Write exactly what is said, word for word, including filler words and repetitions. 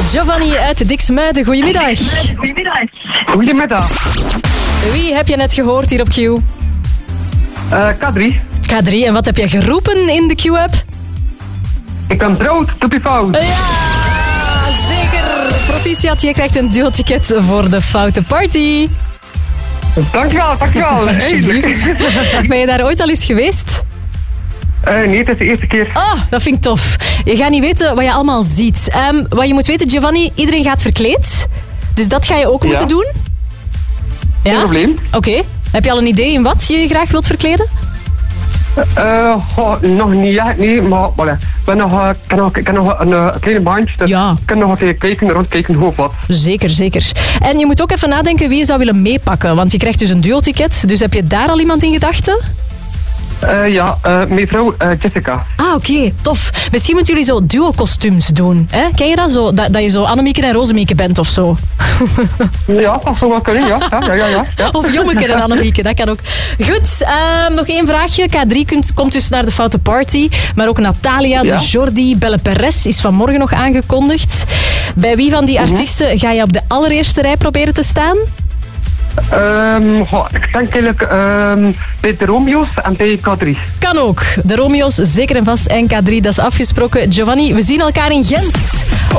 Giovanni uit Diksmuiden, goedemiddag. Goedemiddag. Goedemiddag. Wie heb je net gehoord hier op Q? Uh, K drie. K drie, en wat heb jij geroepen in de Q-app? Ik ben brood, doe je fout. Ja, zeker. Proficiat, je krijgt een duo-ticket voor de Foute Party. Dankjewel, dankjewel. Alsjeblieft. Ben je daar ooit al eens geweest? Uh, nee, het is de eerste keer. Oh, dat vind ik tof. Je gaat niet weten wat je allemaal ziet. Um, wat je moet weten, Giovanni, iedereen gaat verkleed. Dus dat ga je ook ja. moeten doen. Ja? Geen probleem. Oké. Okay. Heb je al een idee in wat je je graag wilt verkleden? Uh, oh, nog niet echt, nee, maar voilà. Ik ben nog, uh, kan nog, kan nog een uh, kleine bandje, dus ja. ik kan nog even kijken, rondkijken hoe of wat. Zeker, zeker. En je moet ook even nadenken wie je zou willen meepakken, want je krijgt dus een duo-ticket. Dus heb je daar al iemand in gedachten? Uh, ja, uh, mijn vrouw uh, Jessica. Ah, oké, okay, tof. Misschien moeten jullie zo duo-kostuums doen. Hè? Ken je dat zo? Dat, dat je zo Annemieke en Rozemieke bent of zo? Ja, dat zou wel kunnen, ja. ja, ja, ja, ja. Of Jommeke en Annemieke, dat kan ook. Goed, uh, nog één vraagje. K drie kunt, komt dus naar de Foute Party. Maar ook Natalia, ja. de Jordi, Belle Perez is vanmorgen nog aangekondigd. Bij wie van die mm-hmm. artiesten ga je op de allereerste rij proberen te staan? Um, oh, ik denk eigenlijk um, bij de Romeo's en bij K drie. Kan ook. De Romeo's zeker en vast en K drie, dat is afgesproken. Giovanni, we zien elkaar in Gent.